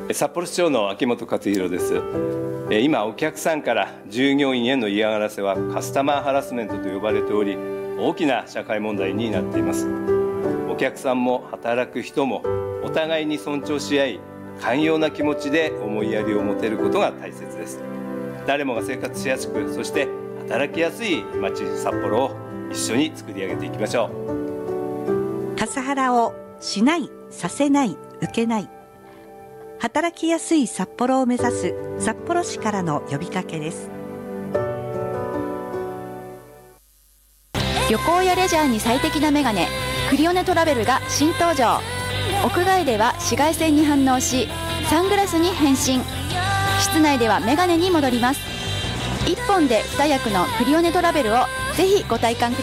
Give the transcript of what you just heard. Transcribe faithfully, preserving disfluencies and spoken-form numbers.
札幌市長の秋元克弘です。今お客さんから従業員への嫌がらせはカスタマーハラスメントと呼ばれており、大きな社会問題になっています。お客さんも働く人もお互いに尊重し合い、寛容な気持ちで思いやりを持てることが大切です。誰もが生活しやすく、そして働きやすい街札幌を一緒に作り上げていきましょう。カスハラをしない、させない、受けない。働きやすい札幌を目指す札幌市からの呼びかけです。 旅行やレジャーに最適なメガネ、クリオネトラベルが新登場。屋外では紫外線に反応し、サングラスに変身。室内ではメガネに戻ります。いっぽんでに役のクリオネトラベルをぜひご体感ください。